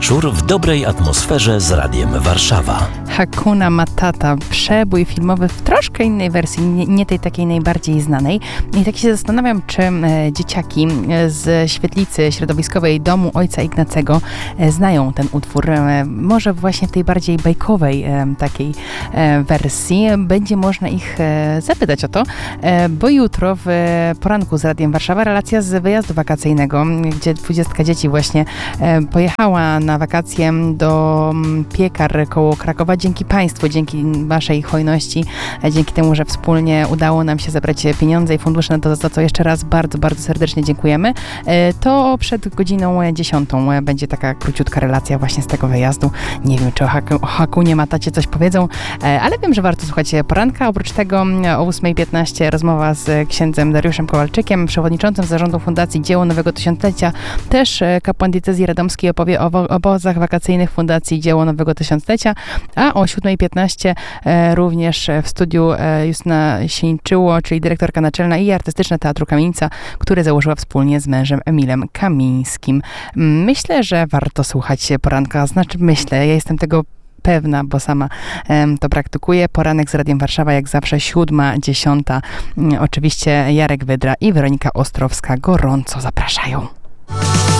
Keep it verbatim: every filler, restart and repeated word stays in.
wieczór w dobrej atmosferze z Radiem Warszawa. Hakuna Matata, przebój filmowy w troszkę innej wersji, nie, nie tej takiej najbardziej znanej. I tak się zastanawiam, czy e, dzieciaki z świetlicy środowiskowej Domu Ojca Ignacego e, znają ten utwór. E, może właśnie w tej bardziej bajkowej e, takiej e, wersji będzie można ich e, zapytać o to, e, bo jutro w e, poranku z Radiem Warszawa relacja z wyjazdu wakacyjnego, gdzie dwudziestka dzieci właśnie e, pojechała na wakacje do Piekar koło Krakowa. Dzięki Państwu, dzięki Waszej hojności, dzięki temu, że wspólnie udało nam się zebrać pieniądze i fundusze na to, za co jeszcze raz bardzo, bardzo serdecznie dziękujemy. To przed godziną dziesiątą będzie taka króciutka relacja właśnie z tego wyjazdu. Nie wiem, czy o, Haku, o Hakunie Matacie coś powiedzą, ale wiem, że warto słuchać poranka. Oprócz tego o ósma piętnaście rozmowa z księdzem Dariuszem Kowalczykiem, przewodniczącym zarządu Fundacji Dzieło Nowego Tysiąclecia. Też kapłan diecezji radomskiej opowie o obozach wakacyjnych Fundacji Dzieło Nowego Tysiąclecia, a o siódma piętnaście e, również w studiu e, Justyna Sieńczyło, czyli dyrektorka naczelna i artystyczna Teatru Kamienica, które założyła wspólnie z mężem Emilem Kamińskim. Myślę, że warto słuchać poranka, znaczy myślę, ja jestem tego pewna, bo sama em, to praktykuję. Poranek z Radiem Warszawa, jak zawsze, siódma, dziesiąta. Oczywiście Jarek Wydra i Weronika Ostrowska gorąco zapraszają.